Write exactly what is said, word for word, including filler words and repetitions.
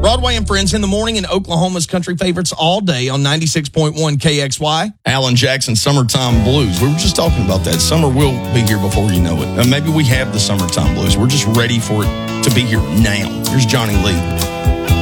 Broadway and Friends in the morning and Oklahoma's country favorites all day on ninety-six point one K X Y. Alan Jackson, Summertime Blues. We were just talking about that. Summer will be here before you know it. And maybe we have the summertime blues. We're just ready for it to be here now. Here's Johnny Lee.